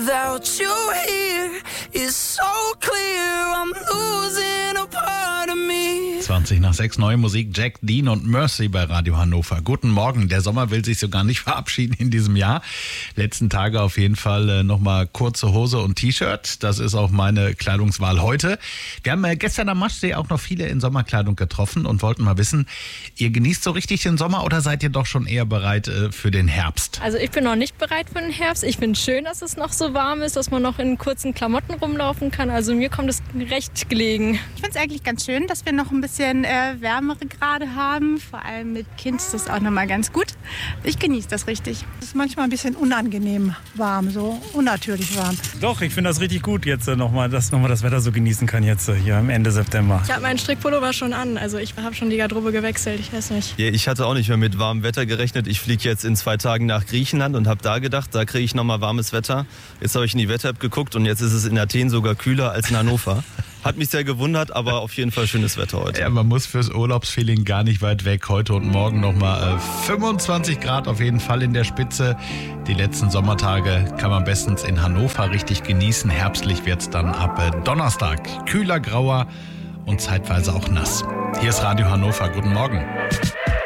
Without you here, it's so clear I'm losing a part of me. 20 nach 6, neue Musik, Jack Dean und Mercy bei Radio Hannover. Guten Morgen, der Sommer will sich sogar nicht verabschieden in diesem Jahr. Letzten Tage auf jeden Fall nochmal kurze Hose und T-Shirt. Das ist auch meine Kleidungswahl heute. Wir haben gestern am Maschsee auch noch viele in Sommerkleidung getroffen und wollten mal wissen, ihr genießt so richtig den Sommer oder seid ihr doch schon eher bereit für den Herbst? Also ich bin noch nicht bereit für den Herbst. Ich finde es schön, dass es noch so warm ist, dass man noch in kurzen Klamotten rumlaufen kann. Also mir kommt es recht gelegen. Ich finde es eigentlich ganz schön, dass wir noch ein bisschen wärmere Grade haben. Vor allem mit Kind ist das auch nochmal ganz gut. Ich genieße das richtig. Es ist manchmal ein bisschen unangenehm warm, so unnatürlich warm. Doch, ich finde das richtig gut jetzt nochmal, dass man das Wetter so genießen kann jetzt hier am Ende September. Ich habe meinen Strickpullover schon an. Also ich habe schon die Garderobe gewechselt. Ich weiß nicht. Ja, ich hatte auch nicht mehr mit warmem Wetter gerechnet. Ich fliege jetzt in 2 Tagen nach Griechenland und habe da gedacht, da kriege ich nochmal warmes Wetter. Jetzt habe ich in die Wetter-App geguckt und jetzt ist es in Athen sogar kühler als in Hannover. Hat mich sehr gewundert, aber auf jeden Fall schönes Wetter heute. Ja, man muss fürs Urlaubsfeeling gar nicht weit weg. Heute und morgen nochmal 25 Grad auf jeden Fall in der Spitze. Die letzten Sommertage kann man bestens in Hannover richtig genießen. Herbstlich wird es dann ab Donnerstag. Kühler, grauer und zeitweise auch nass. Hier ist Radio Hannover. Guten Morgen.